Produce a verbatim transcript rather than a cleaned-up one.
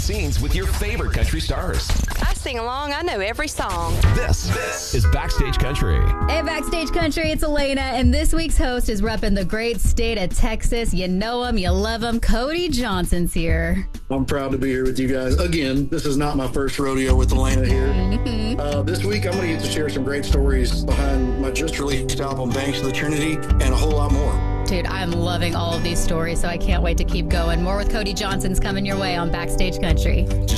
scenes with your favorite country stars. I sing along. I know every song. This, this is Backstage Country. Hey, Backstage Country, it's Elena, and this week's host is repping the great state of Texas. You know him, you love him. Cody Johnson's here. I'm proud to be here with you guys. Again, this is not my first rodeo with Elena here. Mm-hmm. Uh, this week, I'm going to get to share some great stories behind my just released album, Banks of the Trinity, and a whole lot more. Dude, I'm loving all of these stories, so I can't wait to keep going. More with Cody Johnson's coming your way on Backstage Country. Just